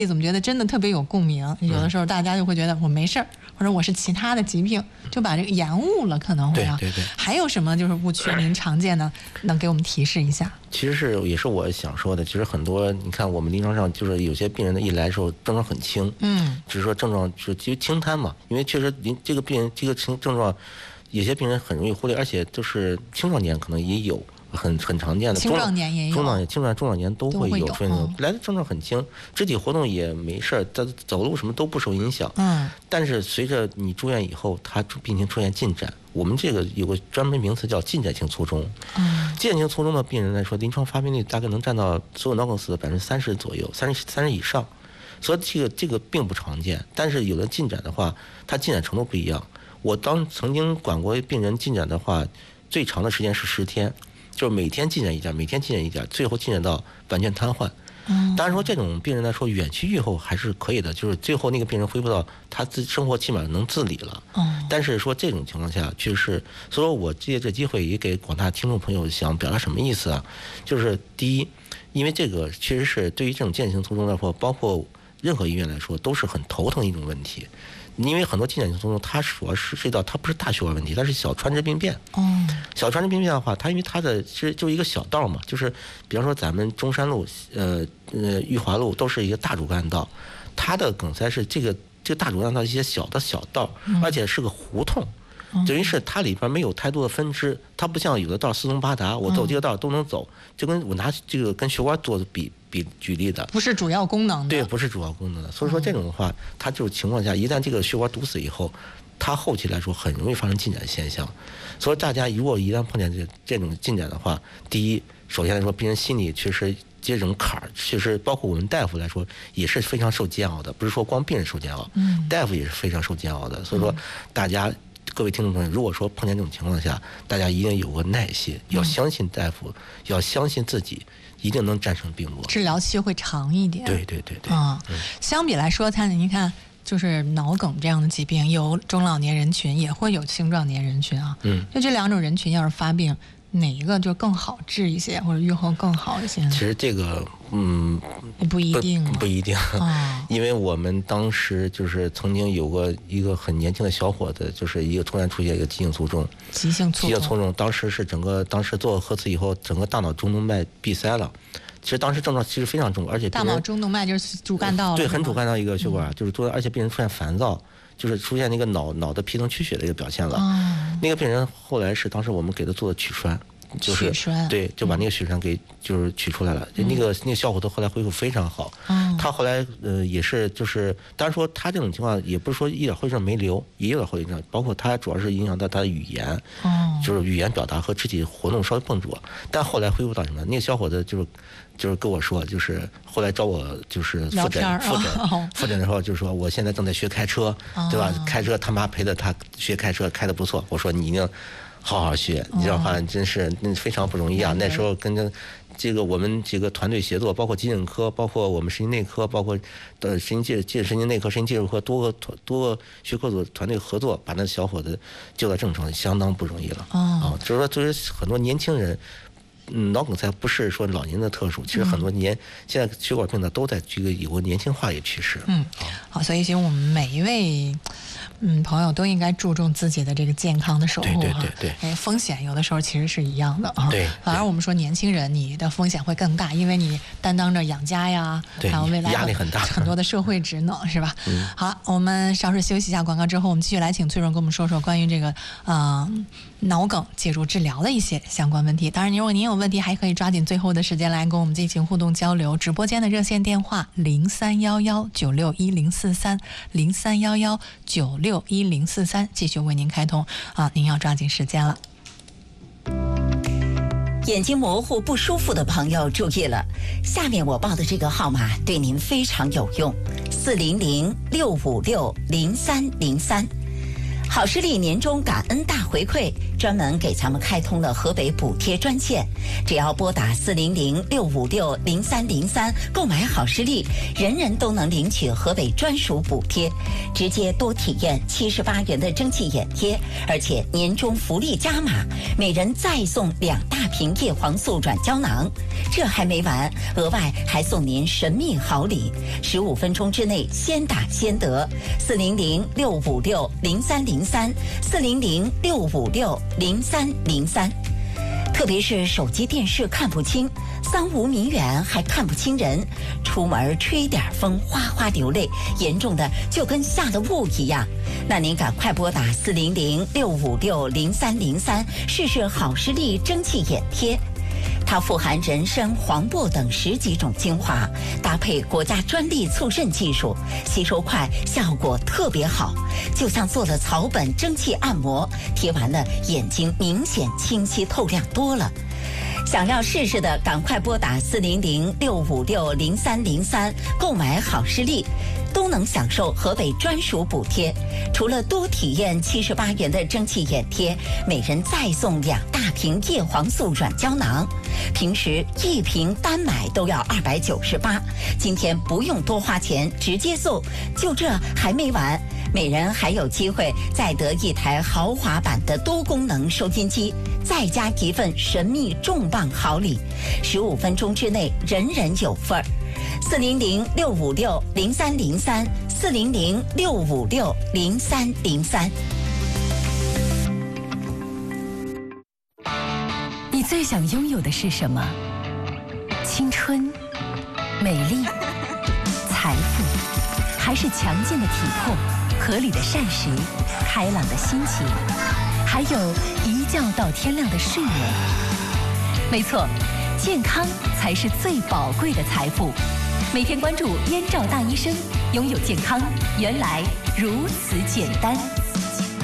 怎么觉得真的特别有共鸣？有的时候大家就会觉得我没事儿，或者我是其他的疾病，就把这个延误了，可能会啊。 对。 还有什么就是误区您常见的，能给我们提示一下？ 其实也是我想说的，其实很多你看我们临床上就是有些病人的一来的时候症状很轻，只是说症状就轻瘫嘛，因为确实这个病人这个症状，有些病人很容易忽略，而且就是青少年可能也有。很常见的， 青壮年也有， 中老年都会有出现来的症状很轻，肢体活动也没事儿，走路什么都不受影响。但是随着你住院以后，他病情出现进展，我们这个有个专门名词叫进展性卒中。进展性卒中的病人来说，临床发病率大概能占到所有脑梗死的30%左右，30%以上，所以这个并不常见。但是有的进展的话，它进展程度不一样。我曾经管过病人进展的话，最长的时间是10天。就是每天进展一点，最后进展到完全瘫痪。当然说这种病人来说，远期预后还是可以的，就是最后那个病人恢复到他生活起码能自理了。但是说这种情况下，确实，所以说我借这机会也给广大听众朋友想表达什么意思啊？就是第一，因为这个确实是对于这种进展性卒中来说，包括任何医院来说，都是很头疼的一种问题。因为很多进展性卒中，它主要是涉及到它不是大血管问题，它是小穿支病变。小穿支病变的话，它因为它的就是一个小道嘛，就是比方说咱们中山路、裕华路都是一个大主干道，它的梗塞是这个大主干道一些小道，而且是个胡同。等于是它里边没有太多的分支，它不像有的道四通八达，我走这个道都能走，就跟我拿这个跟血管做举例的， 不是主要功能的。 对，不是主要功能的。所以说这种的话，它就是情况下，一旦这个血管堵死以后，它后期来说很容易发生进展现象。所以大家如果一旦碰见这种进展的话，第一，首先来说，病人心里确实这种坎儿，确实包括我们大夫来说也是非常受煎熬的，不是说光病人受煎熬，大夫也是非常受煎熬的。所以说大家。各位听众朋友，如果说碰见这种情况下，大家一定有个耐心，要相信大夫，要相信自己，一定能战胜病魔。 治疗期会长一点。 对。 相比来说，您看，就是脑梗这样的疾病，有中老年人群，也会有青壮年人群啊。就这两种人群要是发病，哪一个就更好治一些，或者预后更好一些？ 其实这个不一定， 因为我们当时就是曾经有过一个很年轻的小伙子，就是一个突然出现一个急性卒中，当时是当时做核磁以后，整个大脑中动脉闭塞了。其实当时症状其实非常重，而且大脑中动脉就是主干道了， 对，很主干道一个血管，就是而且病人出现烦躁，就是出现那个脑的皮层缺血的一个表现了。那个病人后来是当时我们给他做的取栓。 血栓， 对，就把那个血栓给就是取出来了。那个小伙子后来恢复非常好。他后来也是就是，当然说他这种情况也不是说一点后遗症没留，也有点后遗症，包括他主要是影响到他的语言，就是语言表达和肢体活动稍微笨拙。但后来恢复到什么？那个小伙子就是跟我说，就是后来找我就是复诊的时候，就是说我现在正在学开车，对吧？开车他妈陪着他学开车，开得不错。我说你一定好好学，你知道吧？真是那非常不容易啊！那时候跟这个我们几个团队协作，包括急诊科，包括我们神经内科，包括神经内科、神经技术科多个学科组团队合作，把那小伙子救到正常，相当不容易了。就是说，作为很多年轻人。脑梗塞不是说老年的特殊，其实很多现在血管病呢都在这个有个年轻化的趋势。 好，所以其实我们每一位朋友都应该注重自己的这个健康的守护。 对。 风险有的时候其实是一样的啊。 对。 反而我们说年轻人你的风险会更大，因为你担当着养家呀，还有未来压力很大， 很多的社会职能是吧？好，我们稍事休息一下广告之后，我们继续来请崔荣跟我们说说关于这个脑梗介入治疗的一些相关问题。当然，如果您有问题，还可以抓紧最后的时间来跟我们进行互动交流。直播间的热线电话0311961043，0311961043，继续为您开通您要抓紧时间了。 眼睛模糊不舒服的朋友注意了，下面我报的这个号码对您非常有用，400-656-0303。好视力年终感恩大回馈， 专门给咱们开通了河北补贴专线，只要拨打400-656-0303购买好视力，人人都能领取河北专属补贴，直接多体验78元的蒸汽眼贴，而且年终福利加码，每人再送2大瓶叶黄素软胶囊。这还没完，额外还送您神秘好礼，15分钟之内先打先得。400-656-0303，400-656-0303。特别是手机电视看不清，3无名远还看不清人，出门吹点风哗哗流泪，严重的就跟下了雾一样。那您赶快拨打400-656-0303试试好视力蒸汽眼贴。它富含人参、黄柏等10几种精华，搭配国家专利促渗技术，吸收快，效果特别好，就像做了草本蒸汽按摩，贴完了眼睛明显清晰透亮多了。想要试试的，赶快拨打400-656-0303购买好视力，都能享受河北专属补贴。除了多体验78元的蒸汽眼贴，每人再送2大瓶叶黄素软胶囊。平时1瓶单买都要298，今天不用多花钱，直接送。就这还没完，每人还有机会再得1台豪华版的多功能收音机，再加1份神秘重磅好礼，15分钟之内人人有份儿。400-656-0303，400-656-0303。 你最想拥有的是什么？青春、美丽、财富，还是强健的体魄、合理的膳食、开朗的心情，还有一觉到天亮的睡眠？没错，健康才是最宝贵的财富。每天关注燕赵大医生，拥有健康原来如此简单。